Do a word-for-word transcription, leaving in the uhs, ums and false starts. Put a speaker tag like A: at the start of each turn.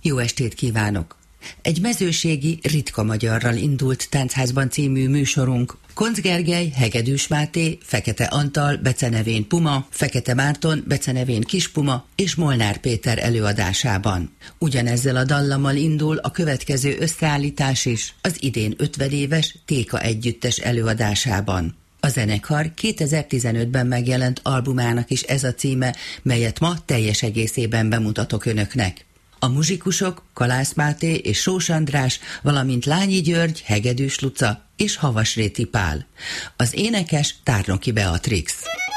A: Jó estét kívánok! Egy mezőségi, ritka magyarral indult Táncházban című műsorunk Koncz Gergely, Hegedűs Máté, Fekete Antal, becenevén Puma, Fekete Márton, becenevén Kispuma és Molnár Péter előadásában. Ugyanezzel a dallammal indul a következő összeállítás is, az idén ötvenéves Téka együttes előadásában. A zenekar kétezer-tizenötben megjelent albumának is ez a címe, melyet ma teljes egészében bemutatok önöknek. A muzsikusok Kalász Máté és Sós András, valamint Lányi György, Hegedűs Luca és Havasréti Pál. Az énekes Tárnoki Beatrix.